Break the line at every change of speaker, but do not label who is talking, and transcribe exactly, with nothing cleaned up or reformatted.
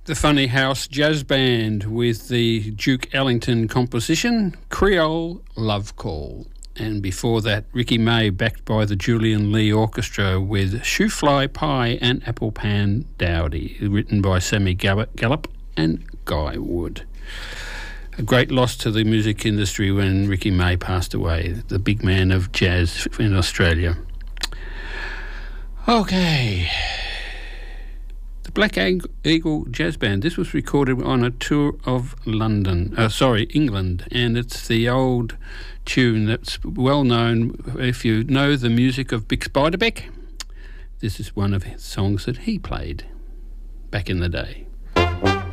The Funny House Jazz Band with the Duke Ellington composition, Creole Love Call. And before that, Ricky May backed by the Julian Lee Orchestra with Shoefly Pie and Apple Pan Dowdy, written by Sammy Gallup and Guy Wood. A great loss to the music industry when Ricky May passed away, the big man of jazz in Australia. Okay. The Black Eagle Jazz Band. This was recorded on a tour of London, uh, sorry, England, and it's the old tune that's well known. If you know the music of Bix Beiderbecke, this is one of his songs that he played back in the day.